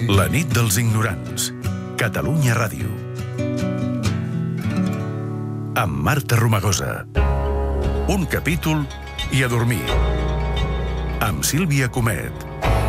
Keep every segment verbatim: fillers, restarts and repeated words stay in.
La nit dels ignorants. Catalunya Ràdio. Amb Marta Romagosa. Un capítol i a dormir. Amb Sílvia Comet.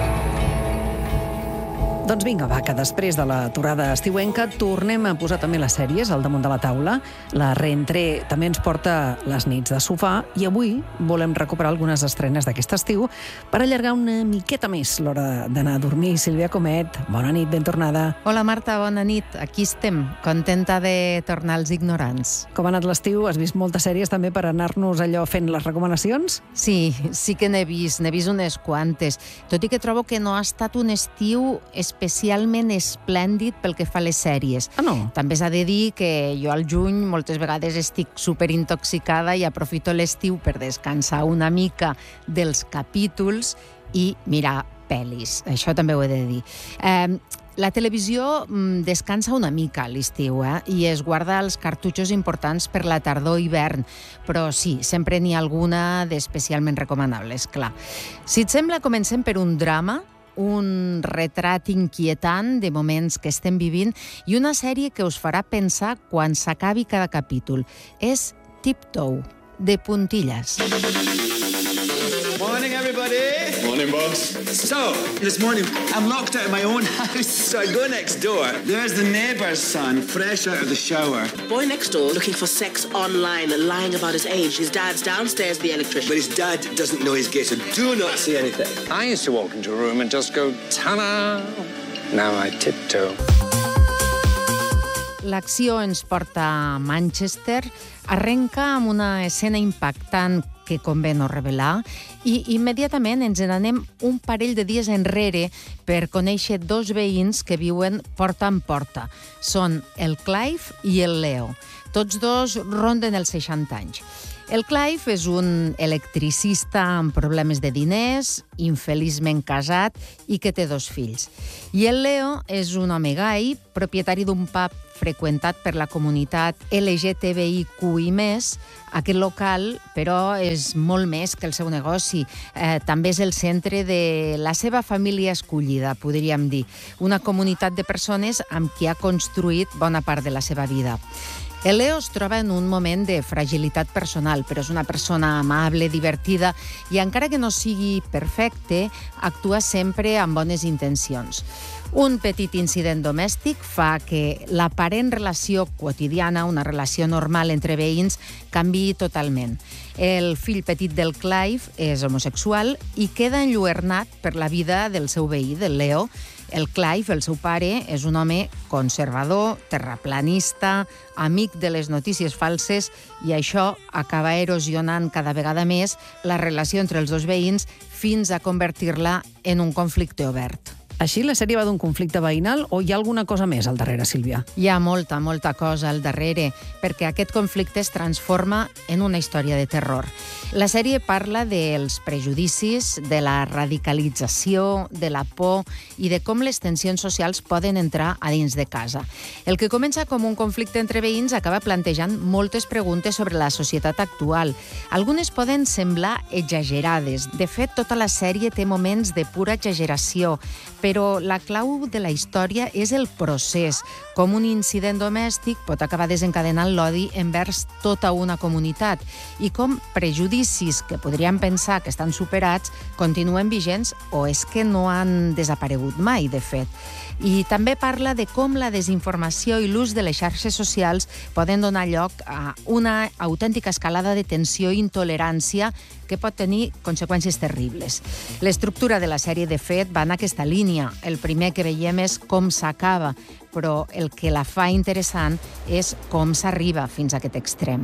Doncs vinga, va, que després de l'aturada estiuenca tornem a posar també les sèries al damunt de la taula. La Reentré també ens porta les nits de sofà i avui volem recuperar algunes estrenes d'aquest estiu per allargar una miqueta més l'hora d'anar a dormir. Sílvia Comet, bona nit, ben tornada. Hola Marta, bona nit. Aquí estem, contenta de tornar als ignorants. Com ha anat l'estiu? Has vist moltes sèries també per anar-nos allò fent les recomanacions? Sí, sí que n'he vist, n'he vist unes quantes. Tot i que trobo que no ha estat un estiu especialment esplèndid pel que fa a les sèries. Ah, no? També s'ha de dir que jo al juny moltes vegades estic superintoxicada i aprofito l'estiu per descansar una mica dels capítols i mirar pel·lis. Això també ho he de dir. Eh, la televisió descansa una mica a l'estiu, eh? I es guarda els cartutxos importants per la tardor-hivern, però sí, sempre n'hi ha alguna d'especialment recomanable, és clar. Si et sembla, comencem per un drama, un retrat inquietant de moments que estem vivint i una sèrie que us farà pensar quan s'acabi cada capítol. És Tiptoe, de puntilles. Morning, everybody. Morning, boss. So, this morning, I'm locked out of my own house, so I go next door. There's the neighbour's son, fresh out of the shower. Boy next door looking for sex online and lying about his age. His dad's downstairs, the electrician. But his dad doesn't know he's gay, so do not say anything. I used to walk into a room and just go, ta-da! Now I tiptoe. L'acció ens porta a Manchester, arrenca amb una escena impactant que convé no revelar, i immediatament ens n'anem un parell de dies enrere per conèixer dos veïns que viuen porta en porta. Són el Clive i el Leo. Tots dos ronden els seixanta anys. El Clive és un electricista amb problemes de diners, infeliçment casat i que té dos fills. I el Leo és un home gai, propietari d'un pub freqüentat per la comunitat L G T B I Q i més. Aquest local, però, és molt més que el seu negoci. Eh, també és el centre de la seva família escollida, podríem dir. Una comunitat de persones amb qui ha construït bona part de la seva vida. El Leo es troba en un moment de fragilitat personal, però és una persona amable, divertida i, encara que no sigui perfecte, actua sempre amb bones intencions. Un petit incident domèstic fa que l'aparent relació quotidiana, una relació normal entre veïns, canviï totalment. El fill petit del Clive és homosexual i queda enlluernat per la vida del seu veí, del Leo. El Clive, el seu pare, és un home conservador, terraplanista, amic de les notícies falses, i això acaba erosionant cada vegada més la relació entre els dos veïns fins a convertir-la en un conflicte obert. Així la sèrie va d'un conflicte veïnal o hi ha alguna cosa més al darrere, Sílvia? Hi ha molta, molta cosa al darrere, perquè aquest conflicte es transforma en una història de terror. La sèrie parla dels prejudicis, de la radicalització, de la por i de com les tensions socials poden entrar a dins de casa. El que comença com un conflicte entre veïns acaba plantejant moltes preguntes sobre la societat actual. Algunes poden semblar exagerades. De fet, tota la sèrie té moments de pura exageració, però la clau de la història és el procés, com un incident domèstic pot acabar desencadenant l'odi envers tota una comunitat i com prejudicis que podríem pensar que estan superats continuen vigents o és que no han desaparegut mai, de fet. I també parla de com la desinformació i l'ús de les xarxes socials poden donar lloc a una autèntica escalada de tensió i intolerància que pot tenir conseqüències terribles. L'estructura de la sèrie, de fet, va en aquesta línia. El primer que veiem és com s'acaba, però el que la fa interessant és com s'arriba fins a aquest extrem.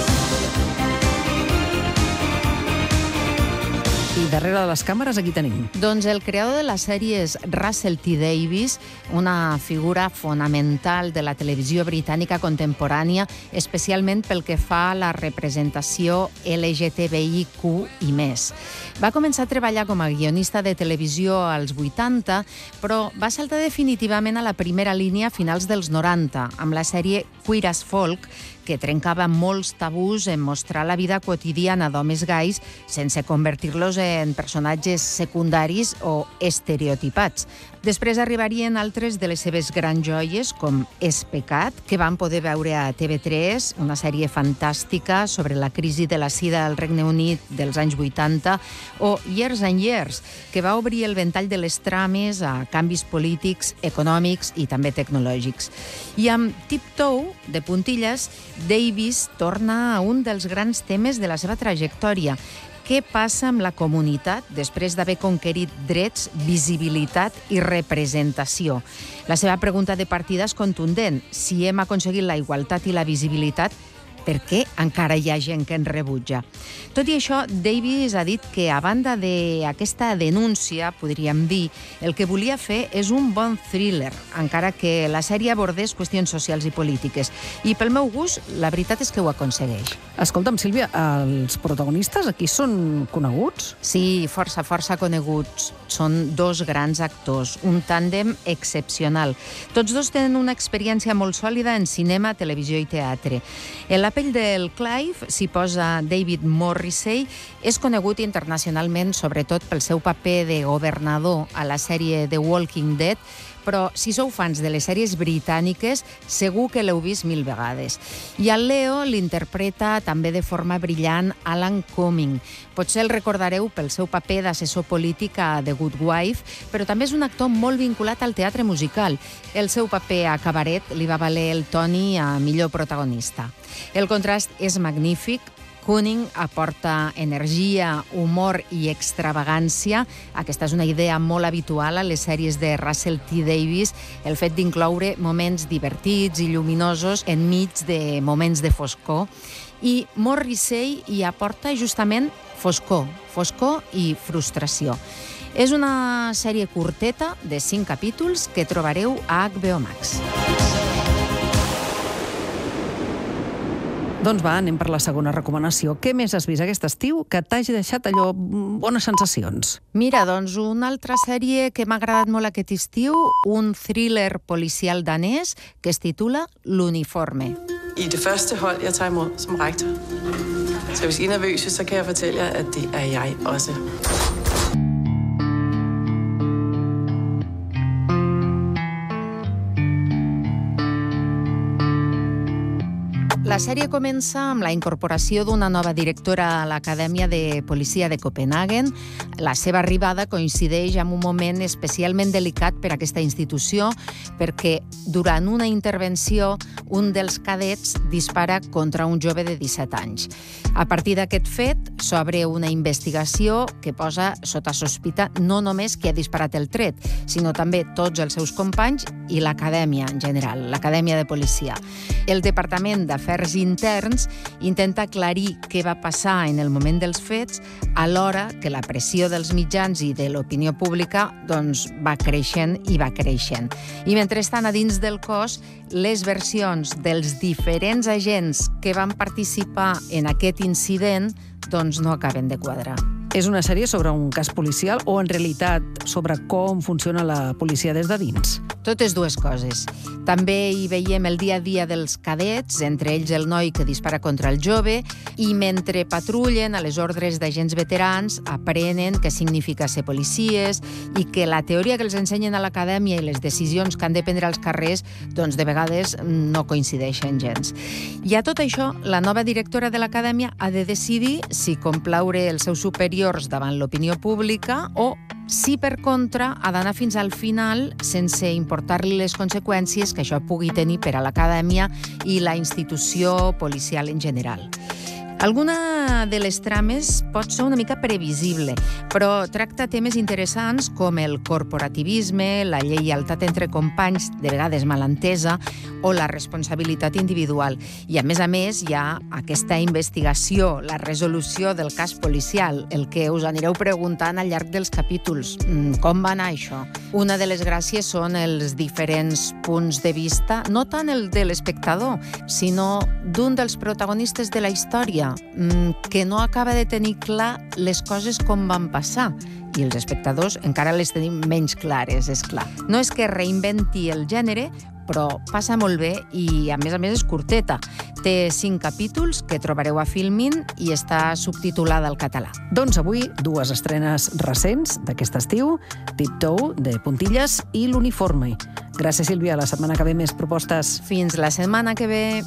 I darrere de les càmeres, aquí tenim. Doncs el creador de la sèrie és Russell T Davies, una figura fonamental de la televisió britànica contemporània, especialment pel que fa a la representació L G T B I Q i més. Va començar a treballar com a guionista de televisió als vuitanta, però va saltar definitivament a la primera línia a finals dels noranta, amb la sèrie Queer as Folk, que trencava molts tabús en mostrar la vida quotidiana d'homes gais sense convertir-los en personatges secundaris o estereotipats. Després arribarien altres de les seves grans joies, com És pecat, que van poder veure a T V tres, una sèrie fantàstica sobre la crisi de la sida al Regne Unit dels anys vuitanta, o Years and Years, que va obrir el ventall de les trames a canvis polítics, econòmics i també tecnològics. I amb Tiptoe, de puntilles, Davis torna a un dels grans temes de la seva trajectòria. Què passa amb la comunitat després d'haver conquerit drets, visibilitat i representació? La seva pregunta de partida és contundent. Si hem aconseguit la igualtat i la visibilitat, per què encara hi ha gent que en rebutja? Tot i això, Davis ha dit que, a banda d'aquesta denúncia, podríem dir, el que volia fer és un bon thriller, encara que la sèrie abordés qüestions socials i polítiques. I pel meu gust, la veritat és que ho aconsegueix. Escolta'm, Sílvia, els protagonistes aquí són coneguts? Sí, força, força coneguts. Són dos grans actors, un tàndem excepcional. Tots dos tenen una experiència molt sòlida en cinema, televisió i teatre. En la pell del Clive s'hi posa David Morrissey. És conegut internacionalment sobretot pel seu paper de governador a la sèrie The Walking Dead, però si sou fans de les sèries britàniques, segur que l'heu vist mil vegades. I al Leo l'interpreta també de forma brillant Alan Cumming. Potser el recordareu pel seu paper d'assessor polític a The Good Wife, però també és un actor molt vinculat al teatre musical. El seu paper a Cabaret li va valer el Tony a millor protagonista. El contrast és magnífic. Cumming aporta energia, humor i extravagància. Aquesta és una idea molt habitual a les sèries de Russell T. Davies, el fet d'incloure moments divertits i lluminosos enmig de moments de foscor. I Morrissey hi aporta justament foscor, foscor i frustració. És una sèrie curteta de cinc capítols que trobareu a H B O Max. Doncs va, anem per la segona recomanació. Què més has vist aquest estiu que t'hagi deixat allò bones sensacions? Mira, doncs una altra sèrie que m'ha agradat molt aquest estiu, un thriller policial danès que es titula L'uniforme. I det første hold, jeg tager imod som rektor. Så hvis I er nervøse, så kan jeg fortælle jer, at det er jeg også. La sèrie comença amb la incorporació d'una nova directora a l'Acadèmia de Policia de Copenhagen. La seva arribada coincideix amb un moment especialment delicat per a aquesta institució, perquè durant una intervenció un dels cadets dispara contra un jove de disset anys. A partir d'aquest fet s'obre una investigació que posa sota sospita no només qui ha disparat el tret, sinó també tots els seus companys i l'acadèmia en general, l'Acadèmia de Policia. El Departament d'Afers Interns intenta aclarir què va passar en el moment dels fets, alhora que la pressió dels mitjans i de l'opinió pública doncs, va creixent i va creixent. I mentrestant, a dins del cos, les versions dels diferents agents que van participar en aquest incident doncs no acaben de quadrar. És una sèrie sobre un cas policial o, en realitat, sobre com funciona la policia des de dins? Totes dues coses. També hi veiem el dia a dia dels cadets, entre ells el noi que dispara contra el jove, i mentre patrullen a les ordres d'agents veterans, aprenen què significa ser policies i que la teoria que els ensenyen a l'acadèmia i les decisions que han de prendre als carrers, doncs de vegades no coincideixen gens. I a tot això, la nova directora de l'acadèmia ha de decidir si complaure els seus superiors davant l'opinió pública o si, per contra, ha d'anar fins al final sense importar-li les conseqüències que això pugui tenir per a l'acadèmia i la institució policial en general. Alguna de les trames pot ser una mica previsible, però tracta temes interessants com el corporativisme, la lleialtat entre companys, de vegades malentesa, o la responsabilitat individual. I, a més a més, hi ha aquesta investigació, la resolució del cas policial, el que us anireu preguntant al llarg dels capítols. Com va anar això? Una de les gràcies són els diferents punts de vista, no tant el de l'espectador, sinó d'un dels protagonistes de la història, que no acaba de tenir clar les coses com van passar i els espectadors encara les tenim menys clares, és clar. No és que reinventi el gènere, però passa molt bé i, a més a més, és curteta. Té cinc capítols que trobareu a Filmin i està subtitulada al català. Doncs avui, dues estrenes recents d'aquest estiu, Tiptoe, de Puntilles, i L'uniforme. Gràcies, Sílvia. La setmana que ve més propostes. Fins la setmana que ve.